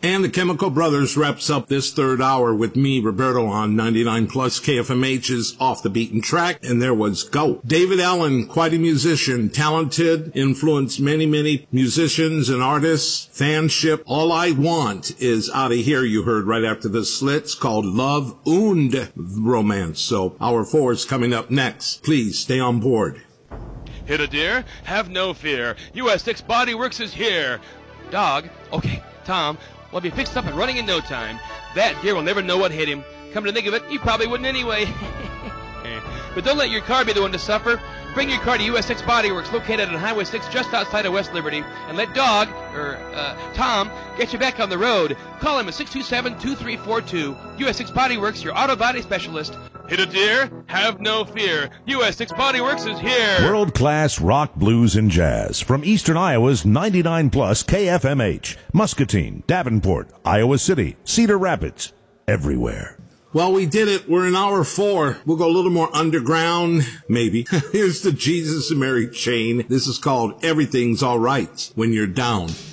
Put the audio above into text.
And the Chemical Brothers wraps up this third hour with me, Roberto, on 99 Plus KFMH's Off the Beaten Track, and there was Go. David Allen, quite a musician, talented, influenced many, many musicians and artists, fanship. All I Want is out of here, you heard right after the Slits, called Love und Romance. So hour 4 is coming up next. Please stay on board. Hit a deer? Have no fear. US 6 Body Works is here. Dog? Okay, Tom. Well, be fixed up and running in no time. That deer will never know what hit him. Come to think of it, you probably wouldn't anyway. But don't let your car be the one to suffer. Bring your car to US 6 Body Works, located on Highway 6 just outside of West Liberty, and let Tom, get you back on the road. Call him at 627-2342. US 6 Body Works, your auto body specialist. Hit a deer? Have no fear. US 6 Body Works is here. World-class rock, blues, and jazz from Eastern Iowa's 99 Plus KFMH. Muscatine, Davenport, Iowa City, Cedar Rapids, everywhere. Well, we did it. We're in hour 4. We'll go a little more underground, maybe. Here's the Jesus and Mary chain. This is called Everything's All Right When You're Down.